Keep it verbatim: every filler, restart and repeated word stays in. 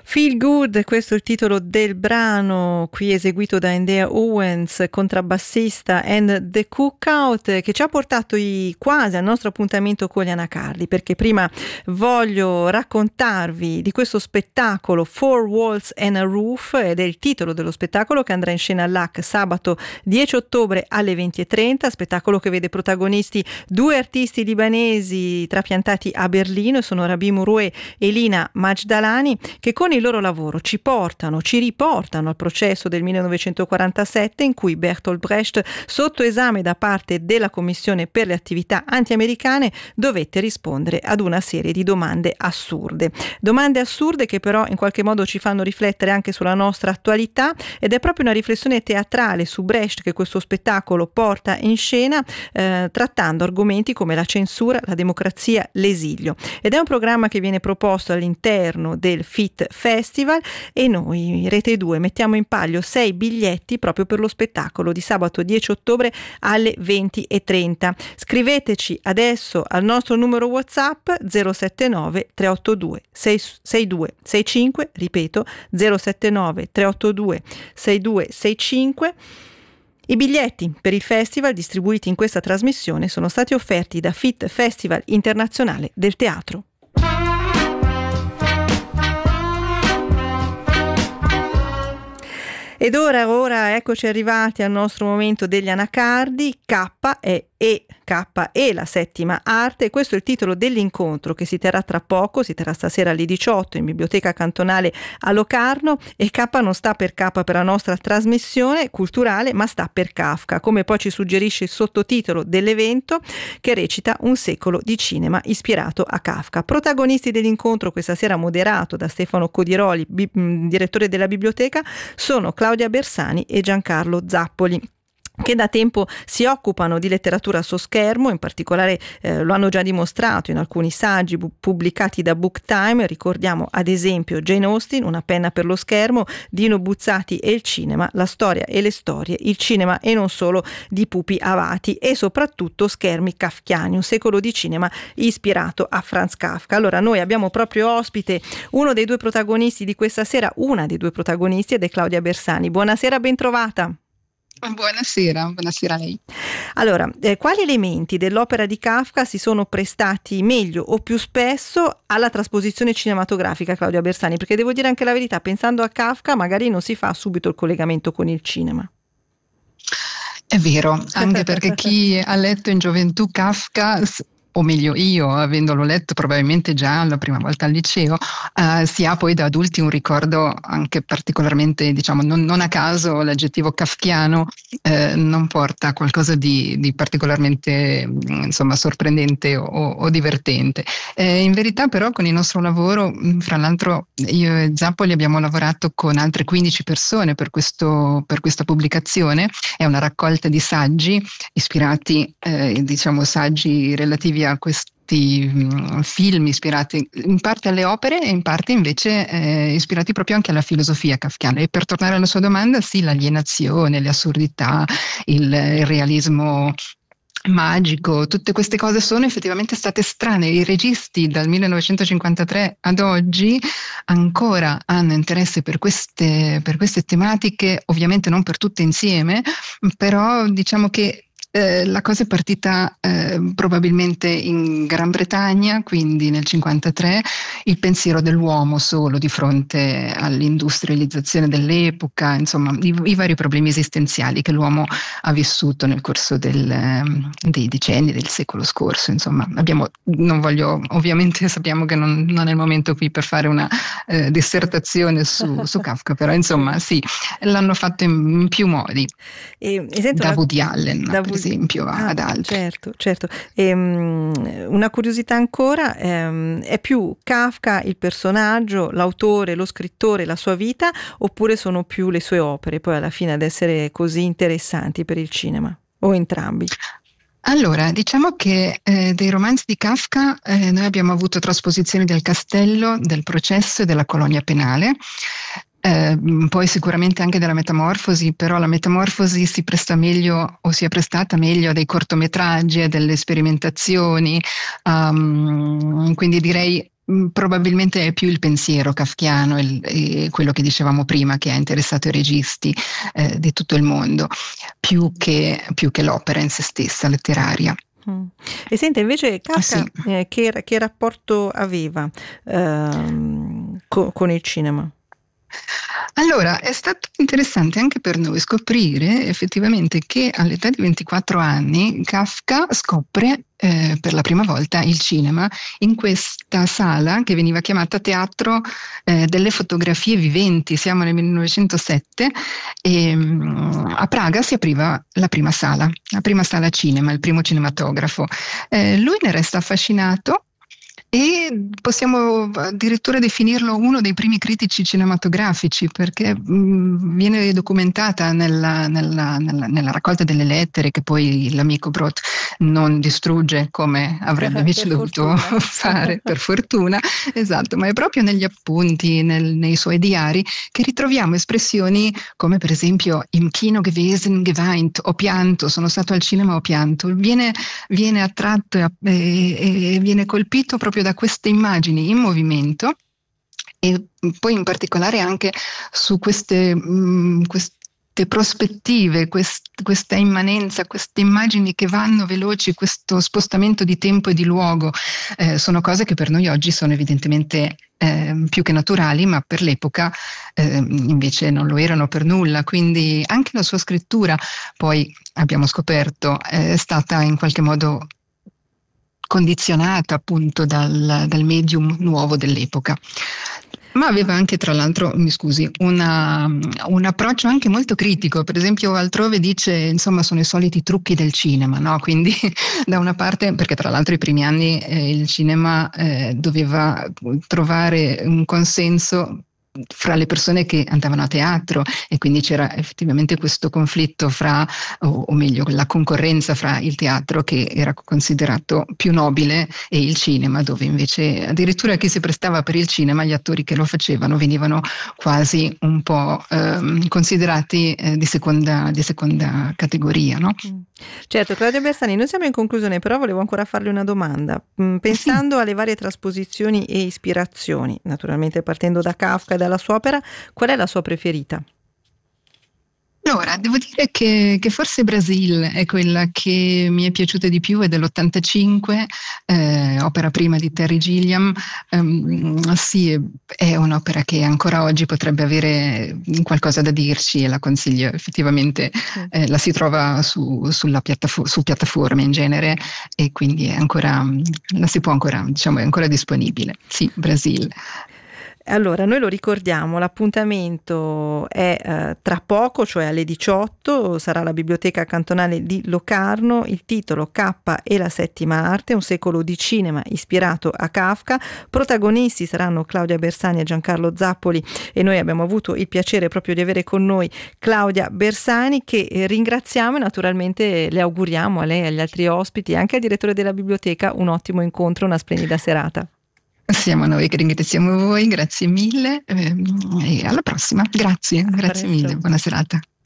Feel Good, questo è il titolo del brano, qui eseguito da Endea Owens, contrabbassista, and The Cookout, che ci ha portato i, quasi al nostro appuntamento con gli anacardi, perché prima voglio raccontarvi di questo spettacolo Four Walls and a Roof, ed è il titolo dello spettacolo che andrà in scena all'A C sabato dieci ottobre alle venti e trenta, spettacolo che vede protagonisti due artisti libanesi trapiantati a Berlino, sono Rabi Mouroué e Lina Majdalani, che con il loro lavoro ci portano, ci riportano al processo del millenovecentoquarantasette in cui Bertolt Brecht, sotto esame da parte della Commissione per le attività anti-americane, dovette rispondere ad una serie di domande assurde. Domande assurde che però in qualche modo ci fanno riflettere anche sulla nostra attualità, ed è proprio una riflessione teatrale su Brecht che questo spettacolo porta in scena, eh, trattando argomenti come la censura, la democrazia, l'esilio. Ed è un programma che viene proposto all'interno del Fit Festival, e noi, Rete due, mettiamo in palio sei biglietti proprio per lo spettacolo di sabato dieci ottobre alle venti e trenta. Scriveteci adesso al nostro numero WhatsApp zero sette nove tre otto due sei due sei cinque, ripeto zero sette nove tre otto due sei due sei cinque. I biglietti per il festival distribuiti in questa trasmissione sono stati offerti da Fit Festival Internazionale del Teatro. Ed ora, ora eccoci arrivati al nostro momento degli anacardi. K è E, K e la settima arte. Questo è il titolo dell'incontro che si terrà tra poco, si terrà stasera alle diciotto in Biblioteca Cantonale a Locarno, e K non sta per K per la nostra trasmissione culturale, ma sta per Kafka, come poi ci suggerisce il sottotitolo dell'evento, che recita Un secolo di cinema ispirato a Kafka. Protagonisti dell'incontro, questa sera moderato da Stefano Codiroli, bi- direttore della biblioteca, sono Claudia Bersani e Giancarlo Zappoli, che da tempo si occupano di letteratura su schermo, in particolare eh, lo hanno già dimostrato in alcuni saggi bu- pubblicati da Booktime. Ricordiamo ad esempio Jane Austen, Una penna per lo schermo, Dino Buzzati e il cinema, La storia e le storie, il cinema e non solo, di Pupi Avati, e soprattutto Schermi kafkiani, un secolo di cinema ispirato a Franz Kafka. Allora noi abbiamo proprio ospite uno dei due protagonisti di questa sera, una dei due protagonisti, ed è Claudia Bersani. Buonasera, ben trovata. Buonasera, buonasera a lei. Allora, eh, quali elementi dell'opera di Kafka si sono prestati meglio o più spesso alla trasposizione cinematografica, Claudia Bersani? Perché devo dire anche la verità, pensando a Kafka magari non si fa subito il collegamento con il cinema. È vero, anche perché chi ha letto in gioventù Kafka, o meglio io, avendolo letto probabilmente già la prima volta al liceo, eh, si ha poi da adulti un ricordo anche particolarmente, diciamo, non, non a caso l'aggettivo kafkiano eh, non porta a qualcosa di, di particolarmente, insomma, sorprendente o, o divertente. Eh, in verità però con il nostro lavoro, fra l'altro io e Zappoli abbiamo lavorato con altre quindici persone per, questo, per questa pubblicazione. È una raccolta di saggi ispirati, eh, diciamo, saggi relativi a questi mh, film ispirati in parte alle opere e in parte invece eh, ispirati proprio anche alla filosofia kafkiana. E per tornare alla sua domanda, sì, l'alienazione, le assurdità, il, il realismo magico, tutte queste cose sono effettivamente state strane. I registi dal millenovecentocinquantatré ad oggi ancora hanno interesse per queste, per queste tematiche, ovviamente non per tutte insieme, però diciamo che Eh, la cosa è partita eh, probabilmente in Gran Bretagna, quindi nel cinquantatré, il pensiero dell'uomo solo di fronte all'industrializzazione dell'epoca, insomma i, i vari problemi esistenziali che l'uomo ha vissuto nel corso del, eh, dei decenni del secolo scorso. Insomma, abbiamo, non voglio, ovviamente sappiamo che non, non è il momento qui per fare una eh, dissertazione su, su Kafka, però insomma sì, l'hanno fatto in, in più modi, e, e da una, Woody Allen da per Woody, esempio ah, ad altri. Certo, certo. E, um, una curiosità ancora, um, è più Kafka il personaggio, l'autore, lo scrittore, la sua vita, oppure sono più le sue opere poi alla fine ad essere così interessanti per il cinema, o entrambi? Allora, diciamo che eh, dei romanzi di Kafka eh, noi abbiamo avuto trasposizioni del Castello, del Processo e della Colonia Penale. Eh, poi sicuramente anche della Metamorfosi, però la Metamorfosi si presta meglio o si è prestata meglio a dei cortometraggi, a delle sperimentazioni, um, quindi direi mh, probabilmente è più il pensiero kafkiano, il, e quello che dicevamo prima, che ha interessato i registi eh, di tutto il mondo, più che, più che l'opera in se stessa, letteraria. Mm. E senta, invece Kafka, Sì. eh, che, che rapporto aveva ehm, co- con il cinema? Allora, è stato interessante anche per noi scoprire effettivamente che all'età di ventiquattro anni Kafka scopre eh, per la prima volta il cinema in questa sala che veniva chiamata Teatro eh, delle Fotografie Viventi. Siamo nel millenovecentosette e mh, a Praga si apriva la prima sala, la prima sala cinema, il primo cinematografo. Eh, lui ne resta affascinato e possiamo addirittura definirlo uno dei primi critici cinematografici, perché mh, viene documentata nella, nella, nella, nella raccolta delle lettere che poi l'amico Brot non distrugge come avrebbe invece dovuto fare, per fortuna, esatto, ma è proprio negli appunti, nel, nei suoi diari, che ritroviamo espressioni come per esempio im Kino gewesen, geweint, ho pianto, sono stato al cinema, ho pianto. Viene, viene attratto e, e, e viene colpito proprio da queste immagini in movimento e poi in particolare anche su queste, mh, queste prospettive, quest, questa immanenza, queste immagini che vanno veloci, questo spostamento di tempo e di luogo, eh, sono cose che per noi oggi sono evidentemente eh, più che naturali, ma per l'epoca eh, invece non lo erano per nulla, quindi anche la sua scrittura, poi abbiamo scoperto, è stata in qualche modo condizionata appunto dal, dal medium nuovo dell'epoca. Ma aveva anche, tra l'altro, mi scusi, una, un approccio anche molto critico. Per esempio, altrove dice, insomma, sono i soliti trucchi del cinema, no? Quindi, da una parte, perché tra l'altro i primi anni eh, il cinema eh, doveva trovare un consenso fra le persone che andavano a teatro e quindi c'era effettivamente questo conflitto fra, o, o meglio, la concorrenza fra il teatro che era considerato più nobile e il cinema, dove invece addirittura chi si prestava per il cinema, gli attori che lo facevano venivano quasi un po' ehm, considerati eh, di, seconda, di seconda categoria, no? Certo, Claudia Bersani, noi siamo in conclusione, però volevo ancora farle una domanda. Pensando sì. alle varie trasposizioni e ispirazioni, naturalmente partendo da Kafka e dalla sua opera, qual è la sua preferita? Allora, devo dire che, che forse Brasil è quella che mi è piaciuta di più, è dell'ottantacinque, eh, opera prima di Terry Gilliam. Um, sì, è un'opera che ancora oggi potrebbe avere qualcosa da dirci e la consiglio effettivamente. Eh, la si trova su, sulla piattafo- su piattaforme in genere e quindi è ancora, la si può ancora, diciamo, è ancora disponibile. Sì, Brasil. Allora, noi lo ricordiamo, l'appuntamento è eh, tra poco, cioè alle diciotto, sarà alla Biblioteca Cantonale di Locarno, il titolo K e la settima arte, un secolo di cinema ispirato a Kafka. Protagonisti saranno Claudia Bersani e Giancarlo Zappoli e noi abbiamo avuto il piacere proprio di avere con noi Claudia Bersani, che ringraziamo e naturalmente le auguriamo a lei e agli altri ospiti e anche al direttore della biblioteca un ottimo incontro, una splendida serata. Siamo noi che ringraziamo voi, grazie mille ehm, e alla prossima. Grazie, a grazie presto. mille, buona serata.